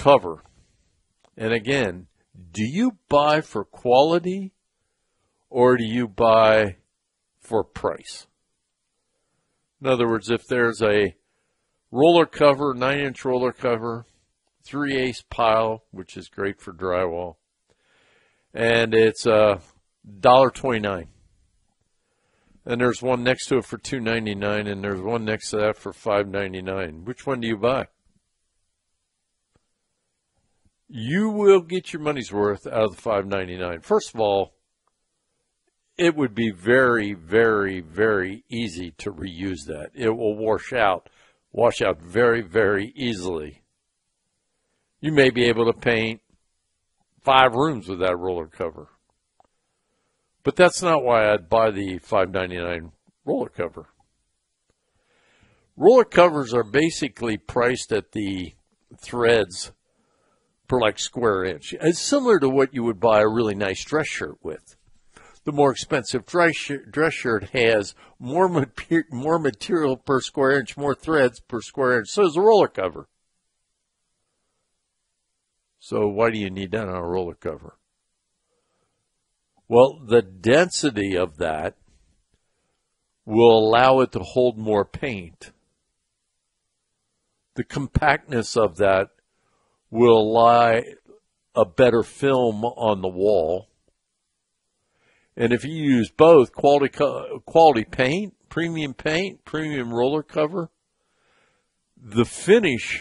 cover. And again, do you buy for quality or do you buy for price? In other words, if there's a roller cover, 9-inch roller cover, 3/8 pile, which is great for drywall, and it's $1.29. And there's one next to it for $2.99, and there's one next to that for $5.99. Which one do you buy? You will get your money's worth out of the $5.99. First of all, it would be very, very, very easy to reuse that. It will wash out very, very easily. You may be able to paint 5 rooms with that roller cover. But that's not why I'd buy the $5.99 roller cover. Roller covers are basically priced at the threads per like square inch. It's similar to what you would buy a really nice dress shirt with. The more expensive dress shirt has more material per square inch, more threads per square inch. So does a roller cover. So why do you need that on a roller cover? Well, the density of that will allow it to hold more paint. The compactness of that will allow a better film on the wall. And if you use both quality paint, premium roller cover, the finish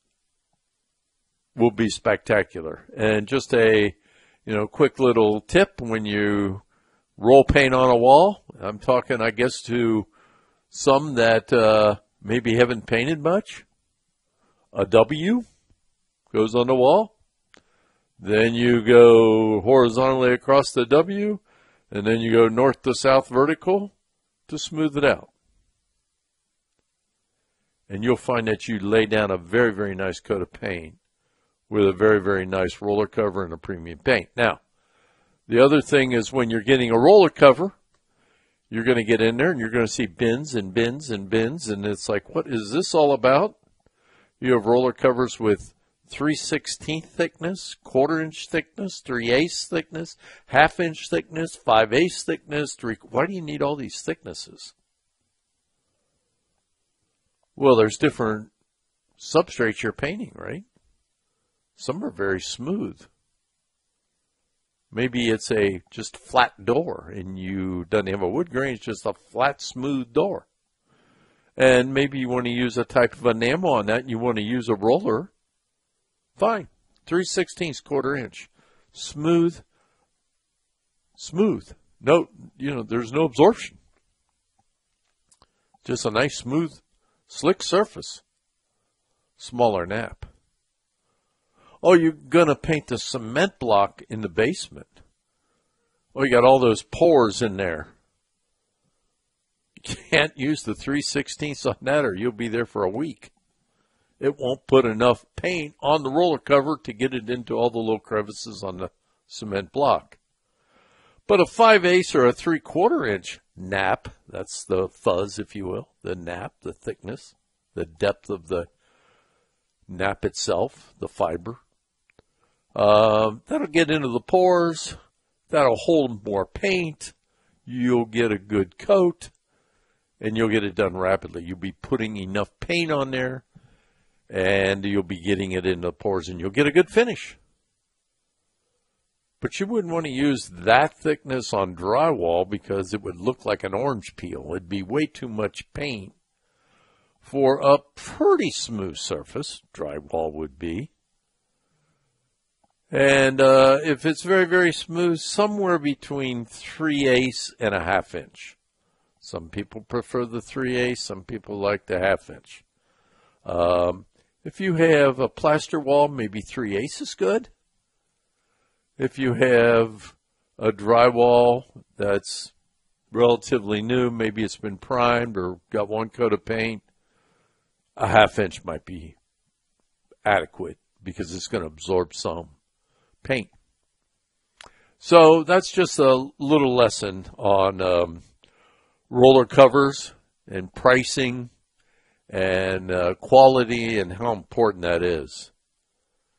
will be spectacular. And just a quick little tip when you roll paint on a wall. I'm talking, I guess, to some that maybe haven't painted much. A W goes on the wall. Then you go horizontally across the W, and then you go north to south vertical to smooth it out. And you'll find that you lay down a very, very nice coat of paint with a very, very nice roller cover and a premium paint. Now, the other thing is when you're getting a roller cover, you're going to get in there and you're going to see bins and bins and bins, and it's like, what is this all about? You have roller covers with 3/16 thickness, 1/4-inch thickness, 3/8 thickness, 1/2-inch thickness, 5/8 thickness. Why do you need all these thicknesses? Well, there's different substrates you're painting, right? Some are very smooth. Maybe it's a just flat door and you don't have a wood grain, it's just a flat, smooth door. And maybe you want to use a type of enamel on that and you want to use a roller. Fine. 3/16, 1/4-inch. Smooth. No, there's no absorption. Just a nice, smooth, slick surface. Smaller nap. Oh, you're going to paint the cement block in the basement. Oh, you got all those pores in there. You can't use the 3/16 on that or you'll be there for a week. It won't put enough paint on the roller cover to get it into all the little crevices on the cement block. But a 5/8 or a 3/4-inch nap, that's the fuzz, if you will, the nap, the thickness, the depth of the nap itself, the fiber. That'll get into the pores. That'll hold more paint. You'll get a good coat, and you'll get it done rapidly. You'll be putting enough paint on there, and you'll be getting it into the pores, and you'll get a good finish. But you wouldn't want to use that thickness on drywall because it would look like an orange peel. It'd be way too much paint for a pretty smooth surface. Drywall would be. And if it's very, very smooth, somewhere between 3/8 and a 1/2-inch. Some people prefer the 3/8, some people like the 1/2-inch. If you have a plaster wall, maybe 3/8 is good. If you have a drywall that's relatively new, maybe it's been primed or got one coat of paint, a 1/2-inch might be adequate because it's going to absorb some paint. So that's just a little lesson on roller covers and pricing and quality and how important that is.